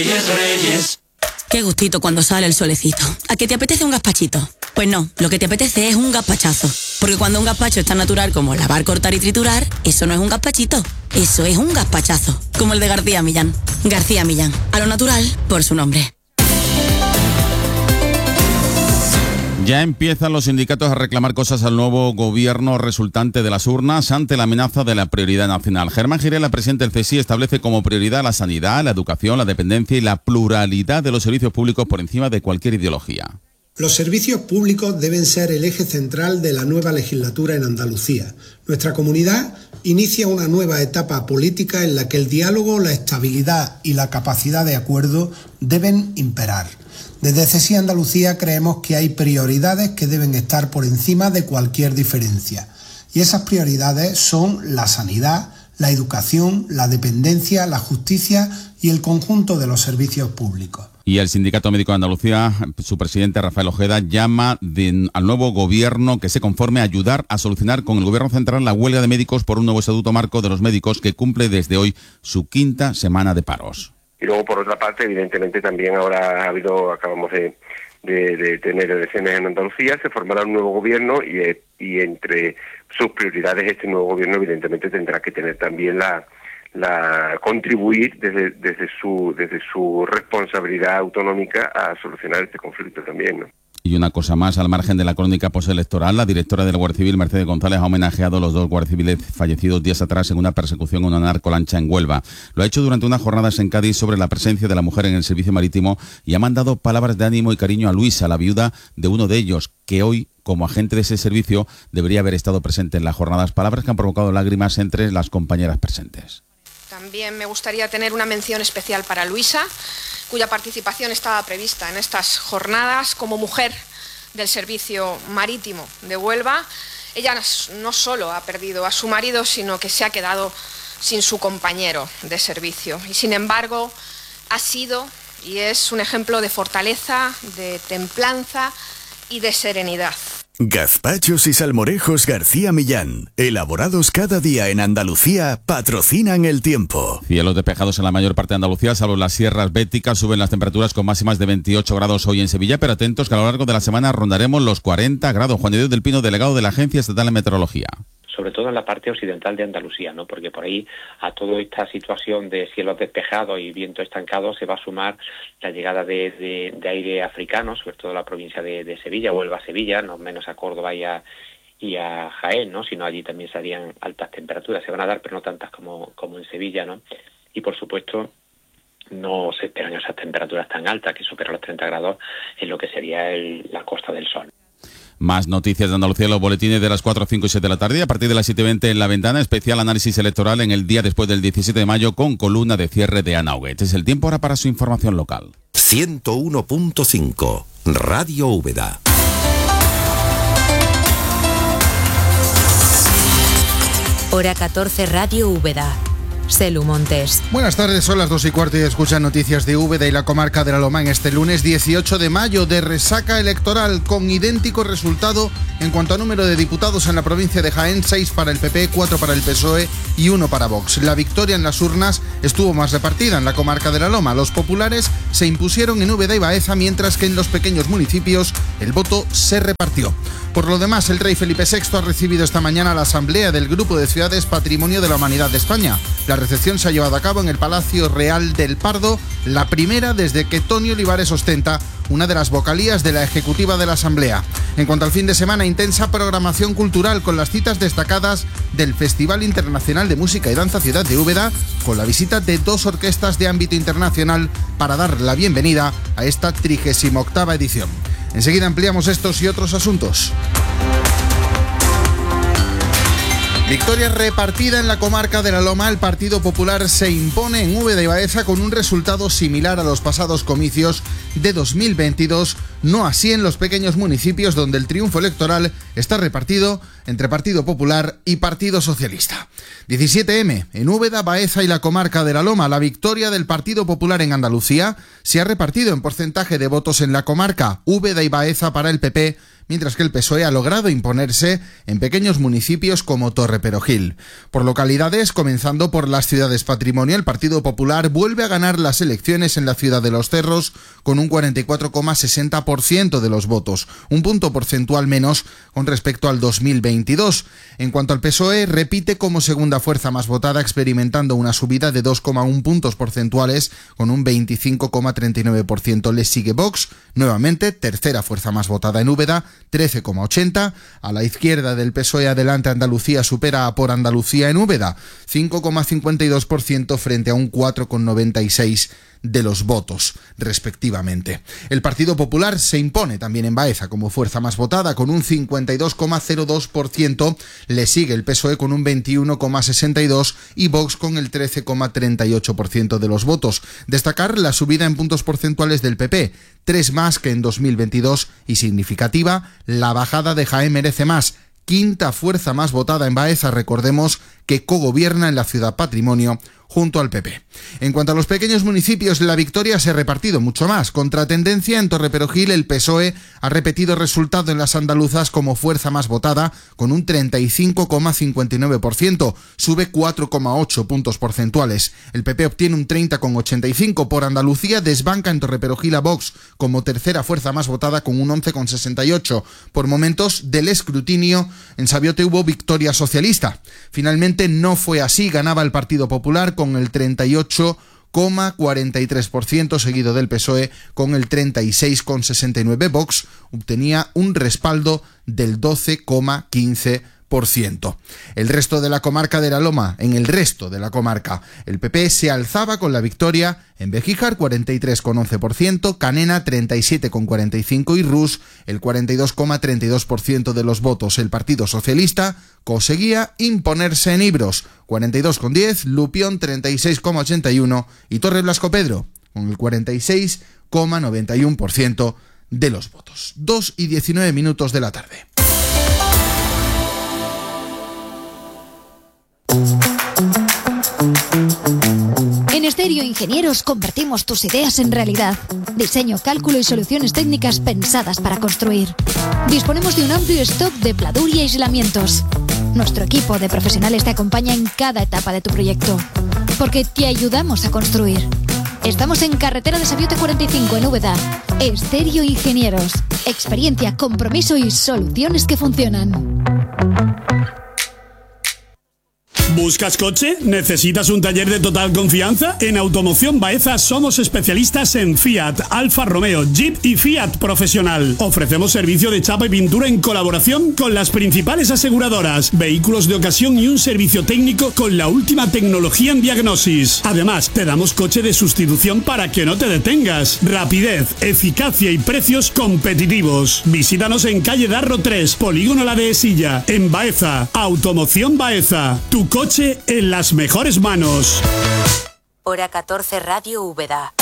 Qué gustito cuando sale el solecito. ¿A que te apetece un gazpachito? Pues no, lo que te apetece es un gazpachazo. Porque cuando un gazpacho es tan natural como lavar, cortar y triturar, eso no es un gazpachito, eso es un gazpachazo. Como el de García Millán. García Millán, a lo natural por su nombre. Ya empiezan los sindicatos a reclamar cosas al nuevo gobierno resultante de las urnas ante la amenaza de la prioridad nacional. Germán Girela, presidente del CESI, establece como prioridad la sanidad, la educación, la dependencia y la pluralidad de los servicios públicos por encima de cualquier ideología. Los servicios públicos deben ser el eje central de la nueva legislatura en Andalucía. Nuestra comunidad inicia una nueva etapa política en la que el diálogo, la estabilidad y la capacidad de acuerdo deben imperar. Desde CESI Andalucía creemos que hay prioridades que deben estar por encima de cualquier diferencia. Y esas prioridades son la sanidad, la educación, la dependencia, la justicia y el conjunto de los servicios públicos. Y el Sindicato Médico de Andalucía, su presidente Rafael Ojeda, llama al nuevo gobierno que se conforme a ayudar a solucionar con el gobierno central la huelga de médicos por un nuevo estatuto marco de los médicos que cumple desde hoy su 5ª semana de paros. Y luego, por otra parte, evidentemente también ahora acabamos de tener elecciones en Andalucía, se formará un nuevo gobierno y entre sus prioridades este nuevo gobierno evidentemente tendrá que tener también contribuir desde su responsabilidad autonómica a solucionar este conflicto también, ¿no? Y una cosa más, al margen de la crónica postelectoral, la directora de la Guardia Civil, Mercedes González, ha homenajeado a los 2 guardias civiles fallecidos días atrás en una persecución en una narcolancha en Huelva. Lo ha hecho durante unas jornadas en Cádiz sobre la presencia de la mujer en el servicio marítimo y ha mandado palabras de ánimo y cariño a Luisa, la viuda de uno de ellos, que hoy, como agente de ese servicio, debería haber estado presente en las jornadas. Palabras que han provocado lágrimas entre las compañeras presentes. También me gustaría tener una mención especial para Luisa, cuya participación estaba prevista en estas jornadas como mujer del servicio marítimo de Huelva. Ella no solo ha perdido a su marido, sino que se ha quedado sin su compañero de servicio. Y sin embargo, ha sido y es un ejemplo de fortaleza, de templanza y de serenidad. Gazpachos y salmorejos García Millán, elaborados cada día en Andalucía, patrocinan el tiempo. Cielos despejados en la mayor parte de Andalucía, salvo las sierras béticas. Suben las temperaturas con máximas de 28 grados hoy en Sevilla, pero atentos que a lo largo de la semana rondaremos los 40 grados. Juan de Dios del Pino, delegado de la Agencia Estatal de Meteorología. Sobre todo en la parte occidental de Andalucía, ¿no? Porque por ahí a toda esta situación de cielos despejados y viento estancado se va a sumar la llegada de aire africano, sobre todo en la provincia de Sevilla, Huelva-Sevilla, no menos a Córdoba y a Jaén, ¿no? Sino allí también serían altas temperaturas, se van a dar, pero no tantas como en Sevilla, ¿no? Y por supuesto no se esperan esas temperaturas tan altas que superan los 30 grados en lo que sería la Costa del Sol. Más noticias de Andalucía en los boletines de las 4, 5 y 7 de la tarde. A partir de las 7:20 en La Ventana, especial análisis electoral en el día después del 17 de mayo con columna de cierre de Ana Huguet. Es el tiempo ahora para su información local. 101.5 Radio Úbeda. Hora 14 Radio Úbeda. Selu Montes. Buenas tardes, son las 2:15 y escuchan noticias de Úbeda y la comarca de la Loma en este lunes 18 de mayo de resaca electoral con idéntico resultado en cuanto a número de diputados en la provincia de Jaén, 6 para el PP, 4 para el PSOE y 1 para Vox. La victoria en las urnas estuvo más repartida en la comarca de la Loma. Los populares se impusieron en Úbeda y Baeza, mientras que en los pequeños municipios el voto se repartió. Por lo demás, el rey Felipe VI ha recibido esta mañana la asamblea del Grupo de Ciudades Patrimonio de la Humanidad de España. La recepción se ha llevado a cabo en el Palacio Real del Pardo, la primera desde que Toni Olivares ostenta una de las vocalías de la ejecutiva de la asamblea. En cuanto al fin de semana, intensa programación cultural con las citas destacadas del Festival Internacional de Música y Danza Ciudad de Úbeda, con la visita de 2 orquestas de ámbito internacional para dar la bienvenida a esta 38ª edición. Enseguida ampliamos estos y otros asuntos. Victoria repartida en la comarca de la Loma. El Partido Popular se impone en Úbeda y Baeza con un resultado similar a los pasados comicios de 2022, no así en los pequeños municipios donde el triunfo electoral está repartido entre Partido Popular y Partido Socialista. 17M, en Úbeda, Baeza y la comarca de la Loma. La victoria del Partido Popular en Andalucía se ha repartido en porcentaje de votos en la comarca. Úbeda y Baeza para el PP, mientras que el PSOE ha logrado imponerse en pequeños municipios como Torreperogil. Por localidades, comenzando por las ciudades patrimonio, el Partido Popular vuelve a ganar las elecciones en la ciudad de Los Cerros con un 44,60% de los votos, un punto porcentual menos con respecto al 2022. En cuanto al PSOE, repite como segunda fuerza más votada, experimentando una subida de 2,1 puntos porcentuales con un 25,39%. Le sigue Vox, nuevamente tercera fuerza más votada en Úbeda, 13,80%. A la izquierda del PSOE, Adelante Andalucía supera a Por Andalucía en Úbeda, 5,52% frente a un 4,96% de los votos, respectivamente. El Partido Popular se impone también en Baeza como fuerza más votada con un 52,02%, le sigue el PSOE con un 21,62% y Vox con el 13,38% de los votos. Destacar la subida en puntos porcentuales del PP, 3 más que en 2022, y significativa la bajada de Jaén Merece Más, quinta fuerza más votada en Baeza, recordemos que cogobierna en la ciudad patrimonio junto al PP. En cuanto a los pequeños municipios, la victoria se ha repartido mucho más. Contra tendencia, en Torreperogil el PSOE ha repetido resultado en las andaluzas como fuerza más votada con un 35,59%, sube 4,8 puntos porcentuales. El PP obtiene un 30,85%. Por Andalucía desbanca en Torreperogil a Vox como tercera fuerza más votada con un 11,68%. Por momentos del escrutinio, en Sabiote hubo victoria socialista. Finalmente no fue así, ganaba el Partido Popular con el 38,43%, seguido del PSOE con el 36,69%. Vox obtenía un respaldo del 12,15%. El resto de la comarca de la Loma, en el resto de la comarca, el PP se alzaba con la victoria en Bejíjar, 43,11%, Canena 37,45% y Rus el 42,32% de los votos. El Partido Socialista conseguía imponerse en Ibros, 42,10%, Lupión 36,81% y Torre Blasco Pedro con el 46,91% de los votos. 2:19 de la tarde. En Estéreo Ingenieros convertimos tus ideas en realidad. Diseño, cálculo y soluciones técnicas pensadas para construir. Disponemos de un amplio stock de pladur y aislamientos. Nuestro equipo de profesionales te acompaña en cada etapa de tu proyecto, porque te ayudamos a construir. Estamos en carretera de Sabiote 45 en Úbeda. Estéreo Ingenieros. Experiencia, compromiso y soluciones que funcionan. ¿Buscas coche? ¿Necesitas un taller de total confianza? En Automoción Baeza somos especialistas en Fiat, Alfa Romeo, Jeep y Fiat Profesional. Ofrecemos servicio de chapa y pintura en colaboración con las principales aseguradoras, vehículos de ocasión y un servicio técnico con la última tecnología en diagnosis. Además, te damos coche de sustitución para que no te detengas. Rapidez, eficacia y precios competitivos. Visítanos en calle Darro 3, Polígono La Dehesilla, en Baeza. Automoción Baeza, tu coche en las mejores manos. Hora 14, Radio Úbeda.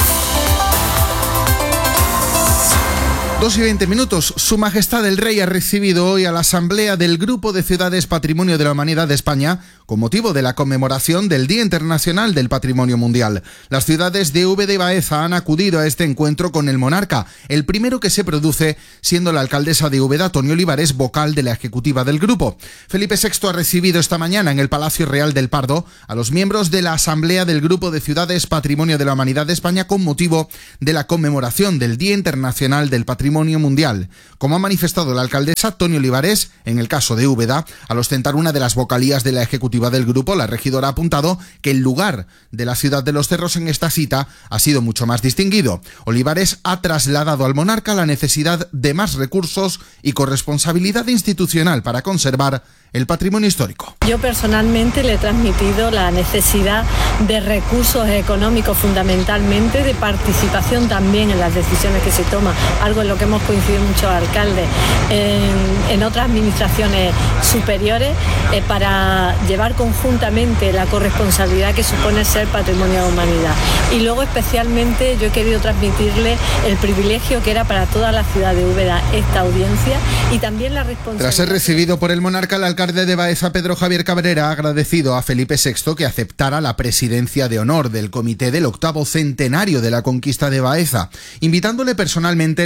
2:20. Su Majestad el Rey ha recibido hoy a la Asamblea del Grupo de Ciudades Patrimonio de la Humanidad de España con motivo de la conmemoración del Día Internacional del Patrimonio Mundial. Las ciudades de Úbeda y Baeza han acudido a este encuentro con el monarca, el primero que se produce siendo la alcaldesa de Úbeda, Tonia Olivares, vocal de la ejecutiva del grupo. Felipe VI ha recibido esta mañana en el Palacio Real del Pardo a los miembros de la Asamblea del Grupo de Ciudades Patrimonio de la Humanidad de España con motivo de la conmemoración del Día Internacional del Patrimonio Mundial. Como ha manifestado la alcaldesa Tonia Olivares, en el caso de Úbeda, al ostentar una de las vocalías de la ejecutiva del grupo, la regidora ha apuntado que el lugar de la ciudad de Los Cerros en esta cita ha sido mucho más distinguido. Olivares ha trasladado al monarca la necesidad de más recursos y corresponsabilidad institucional para conservar el patrimonio histórico. Yo personalmente le he transmitido la necesidad de recursos económicos, fundamentalmente de participación también en las decisiones que se toman, algo en lo que hemos coincidido muchos alcaldes en otras administraciones superiores, para llevar conjuntamente la corresponsabilidad que supone ser patrimonio de la humanidad. Y luego especialmente yo he querido transmitirle el privilegio que era para toda la ciudad de Úbeda esta audiencia y también la responsabilidad. Tras ser recibido por el monarca, el alcalde de Baeza, Pedro Javier Cabrera, ha agradecido a Felipe VI que aceptara la presidencia de honor del comité del 8º centenario de la conquista de Baeza, invitándole personalmente el próximo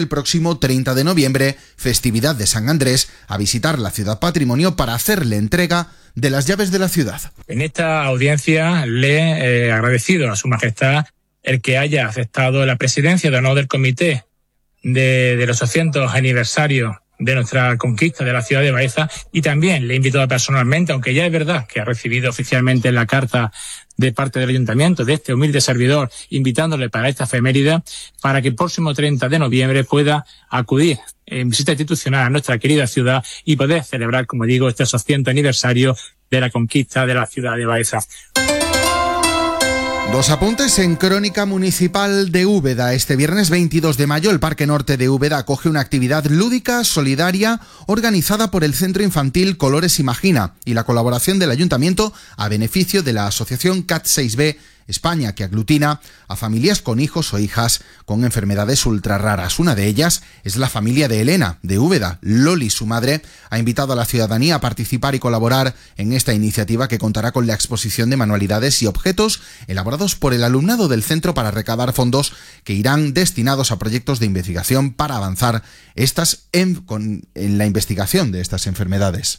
próximo 30 de noviembre, festividad de San Andrés, a visitar la ciudad patrimonio para hacerle entrega de las llaves de la ciudad. En esta audiencia le he agradecido a Su Majestad el que haya aceptado la presidencia de honor del comité de los 200 aniversarios de nuestra conquista de la ciudad de Baeza, y también le he invitado personalmente, aunque ya es verdad que ha recibido oficialmente la carta de parte del ayuntamiento, de este humilde servidor, invitándole para esta efeméride, para que el próximo 30 de noviembre pueda acudir en visita institucional a nuestra querida ciudad y poder celebrar, como digo, este 200 aniversario de la conquista de la ciudad de Baeza. Dos apuntes en Crónica Municipal de Úbeda. Este viernes 22 de mayo el Parque Norte de Úbeda acoge una actividad lúdica, solidaria, organizada por el Centro Infantil Colores Imagina y la colaboración del Ayuntamiento a beneficio de la asociación CAT 6B España, que aglutina a familias con hijos o hijas con enfermedades ultra raras. Una de ellas es la familia de Elena, de Úbeda. Loli, su madre, ha invitado a la ciudadanía a participar y colaborar en esta iniciativa, que contará con la exposición de manualidades y objetos elaborados por el alumnado del centro para recaudar fondos que irán destinados a proyectos de investigación para avanzar en la investigación de estas enfermedades.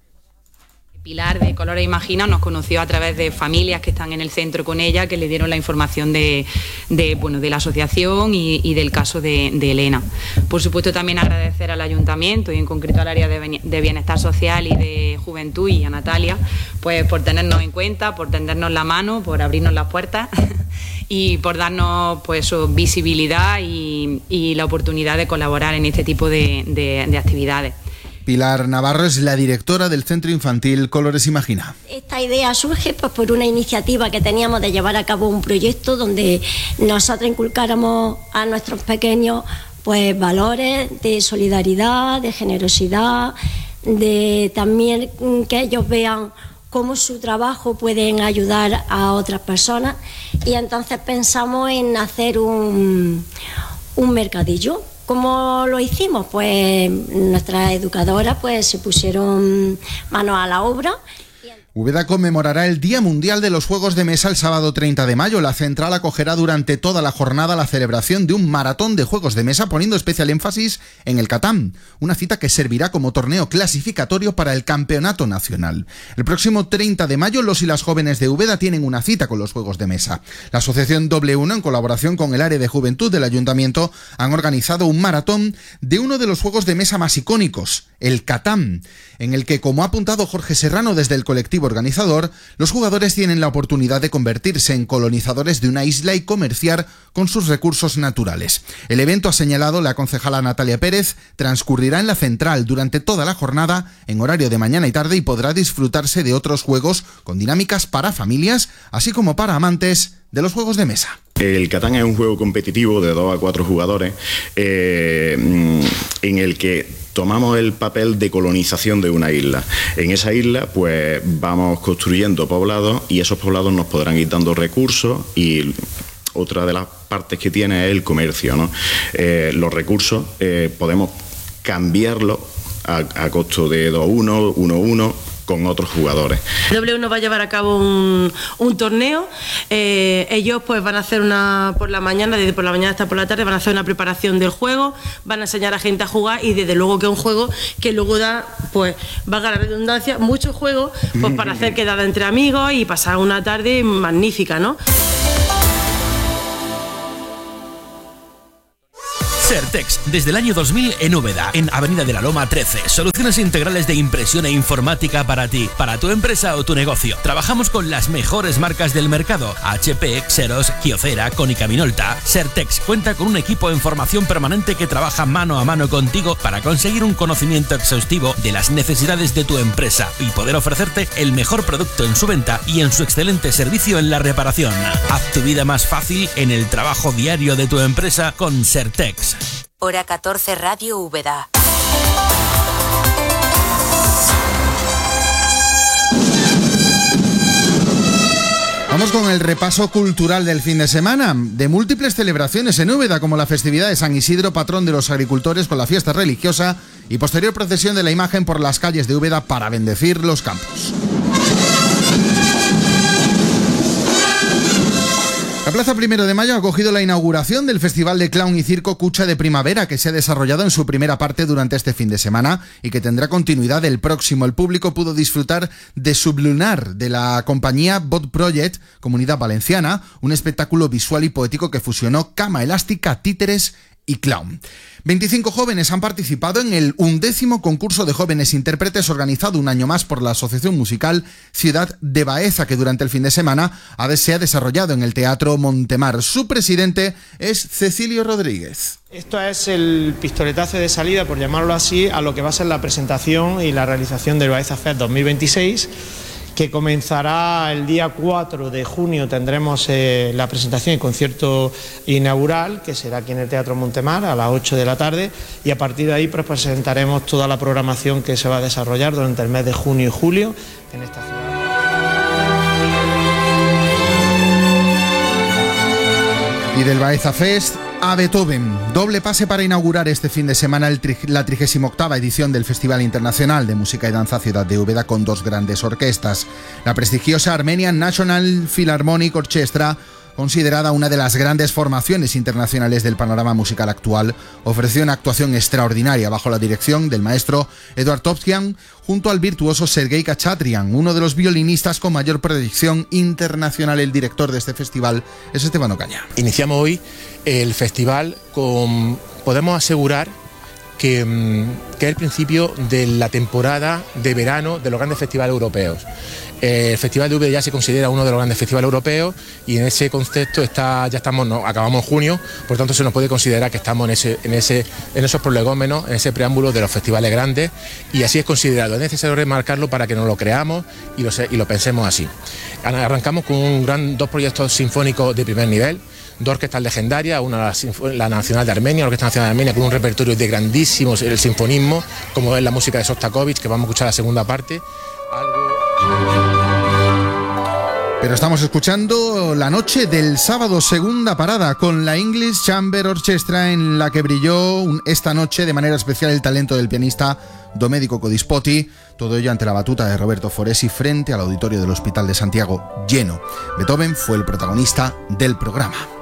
Pilar de Colores Imagina nos conoció a través de familias que están en el centro con ella, que le dieron la información de la asociación y del caso de Elena. Por supuesto, también agradecer al ayuntamiento y en concreto al área de bienestar social y de juventud y a Natalia, pues por tenernos en cuenta, por tendernos la mano, por abrirnos las puertas y por darnos pues visibilidad y la oportunidad de colaborar en este tipo de actividades. Pilar Navarro es la directora del Centro Infantil Colores Imagina. Esta idea surge pues por una iniciativa que teníamos de llevar a cabo un proyecto donde nosotros inculcáramos a nuestros pequeños pues valores de solidaridad, de generosidad, de también que ellos vean cómo su trabajo pueden ayudar a otras personas, y entonces pensamos en hacer un mercadillo. ¿Cómo lo hicimos? Pues nuestras educadoras pues se pusieron manos a la obra. Úbeda conmemorará el Día Mundial de los Juegos de Mesa el sábado 30 de mayo. La central acogerá durante toda la jornada la celebración de un maratón de juegos de mesa, poniendo especial énfasis en el Catán, una cita que servirá como torneo clasificatorio para el campeonato nacional. El próximo 30 de mayo los y las jóvenes de Úbeda tienen una cita con los juegos de mesa. La asociación W1, en colaboración con el área de juventud del ayuntamiento, han organizado un maratón de uno de los juegos de mesa más icónicos, el Catán, en el que, como ha apuntado Jorge Serrano desde el colectivo organizador, los jugadores tienen la oportunidad de convertirse en colonizadores de una isla y comerciar con sus recursos naturales. El evento, ha señalado la concejala Natalia Pérez, transcurrirá en la central durante toda la jornada en horario de mañana y tarde, y podrá disfrutarse de otros juegos con dinámicas para familias, así como para amantes de los juegos de mesa. El Catán es un juego competitivo de 2 a 4 jugadores en el que tomamos el papel de colonización de una isla. En esa isla pues vamos construyendo poblados, y esos poblados nos podrán ir dando recursos, y otra de las partes que tiene es el comercio, ¿no? Los recursos podemos cambiarlos a costo de 2-1, 1-1 con otros jugadores. W1 va a llevar a cabo un torneo. Ellos pues van a hacer por la mañana, desde por la mañana hasta por la tarde, van a hacer una preparación del juego, van a enseñar a gente a jugar, y desde luego que es un juego que luego da, pues valga la redundancia, muchos juegos pues para hacer quedada entre amigos y pasar una tarde magnífica, ¿no? Certex, desde el año 2000 en Úbeda, en Avenida de la Loma 13. Soluciones integrales de impresión e informática para ti, para tu empresa o tu negocio. Trabajamos con las mejores marcas del mercado: HP, Xerox, Kyocera, Konica Minolta. Certex cuenta con un equipo en formación permanente que trabaja mano a mano contigo para conseguir un conocimiento exhaustivo de las necesidades de tu empresa y poder ofrecerte el mejor producto en su venta y en su excelente servicio en la reparación. Haz tu vida más fácil en el trabajo diario de tu empresa con Certex. Hora 14 Radio Úbeda. Vamos con el repaso cultural del fin de semana, de múltiples celebraciones en Úbeda, como la festividad de San Isidro, patrón de los agricultores, con la fiesta religiosa y posterior procesión de la imagen por las calles de Úbeda para bendecir los campos. Plaza 1 de Mayo ha acogido la inauguración del Festival de Clown y Circo Cucha de Primavera, que se ha desarrollado en su primera parte durante este fin de semana y que tendrá continuidad el próximo. El público pudo disfrutar de Sublunar, de la compañía Bot Project, Comunidad Valenciana, un espectáculo visual y poético que fusionó cama elástica, títeres y clown. 25 jóvenes han participado en el 11º concurso de jóvenes intérpretes organizado un año más por la Asociación Musical Ciudad de Baeza, que durante el fin de semana se ha desarrollado en el Teatro Montemar. Su presidente es Cecilio Rodríguez. Esto es el pistoletazo de salida, por llamarlo así, a lo que va a ser la presentación y la realización del Baeza Fest 2026, que comenzará el día 4 de junio. Tendremos la presentación y concierto inaugural, que será aquí en el Teatro Montemar a las 8 de la tarde, y a partir de ahí pues presentaremos toda la programación que se va a desarrollar durante el mes de junio y julio en esta ciudad. Y del Baeza Fest a Beethoven. Doble pase para inaugurar este fin de semana la 38ª edición del Festival Internacional de Música y Danza Ciudad de Úbeda, con dos grandes orquestas. La prestigiosa Armenian National Philharmonic Orchestra, considerada una de las grandes formaciones internacionales del panorama musical actual, ofreció una actuación extraordinaria bajo la dirección del maestro Eduard Tovkian, junto al virtuoso Sergei Khachatryan, uno de los violinistas con mayor proyección internacional. El director de este festival es Esteban Ocaña. Iniciamos hoy el festival podemos asegurar que es el principio de la temporada de verano de los grandes festivales europeos. El Festival de Úbeda ya se considera uno de los grandes festivales europeos y en ese concepto acabamos en junio, por tanto se nos puede considerar que estamos en esos prolegómenos, en ese preámbulo de los festivales grandes, y así es considerado. Es necesario remarcarlo para que nos lo creamos y lo pensemos así. Arrancamos con dos proyectos sinfónicos de primer nivel, dos orquestas legendarias, una la Nacional de Armenia, la Orquesta Nacional de Armenia, con un repertorio de grandísimos el sinfonismo, como es la música de Sostakovich, que vamos a escuchar la segunda parte. Pero estamos escuchando la noche del sábado, segunda parada, con la English Chamber Orchestra, en la que brilló esta noche de manera especial el talento del pianista Domenico Codispoti, todo ello ante la batuta de Roberto Foresi frente al auditorio del Hospital de Santiago lleno. Beethoven fue el protagonista del programa.